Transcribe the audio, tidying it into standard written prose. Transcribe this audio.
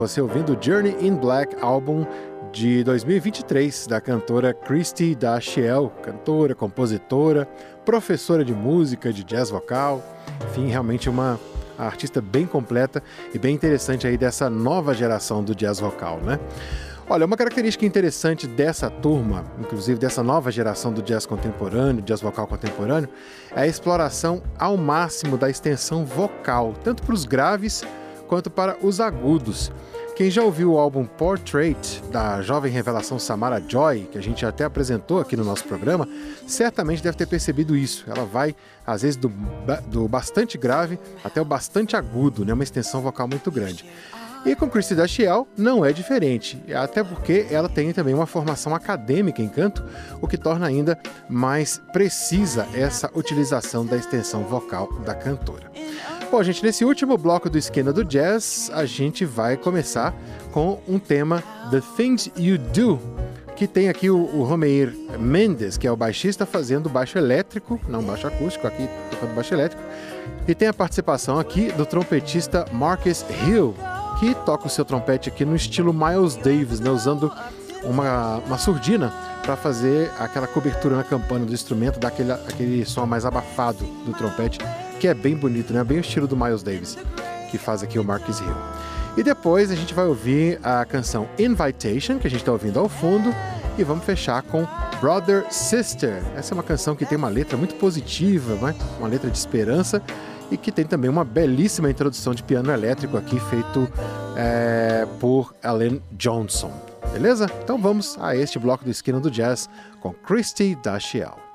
Você ouvindo Journey in Black, álbum de 2023, da cantora Christy Dashiell, cantora, compositora, professora de música, de jazz vocal, enfim, realmente uma artista bem completa e bem interessante aí dessa nova geração do jazz vocal, né? Olha, uma característica interessante dessa turma, inclusive dessa nova geração do jazz contemporâneo, jazz vocal contemporâneo, é a exploração ao máximo da extensão vocal, tanto para os graves quanto para os agudos. Quem já ouviu o álbum Portrait, da jovem revelação Samara Joy, que a gente até apresentou aqui no nosso programa, certamente deve ter percebido isso. Ela vai, às vezes, do bastante grave até o bastante agudo, né? Uma extensão vocal muito grande. E com Christy Dashiell não é diferente, até porque ela tem também uma formação acadêmica em canto, o que torna ainda mais precisa essa utilização da extensão vocal da cantora. Bom, gente, nesse último bloco do Esquina do Jazz, a gente vai começar com um tema, The Things You Do, que tem aqui o Romeir Mendes, que é o baixista, fazendo baixo elétrico, não baixo acústico, aqui tocando baixo elétrico, e tem a participação aqui do trompetista Marcus Hill, que toca o seu trompete aqui no estilo Miles Davis, né, usando uma surdina para fazer aquela cobertura na campana do instrumento, dar aquele som mais abafado do trompete, que é bem bonito, né? Bem o estilo do Miles Davis, que faz aqui o Marcus Hill. E depois a gente vai ouvir a canção Invitation, que a gente está ouvindo ao fundo, e vamos fechar com Brother Sister. Essa é uma canção que tem uma letra muito positiva, né? Uma letra de esperança, e que tem também uma belíssima introdução de piano elétrico aqui, feito por Alan Johnson. Beleza? Então vamos a este bloco do Esquina do Jazz com Christy Dashiell.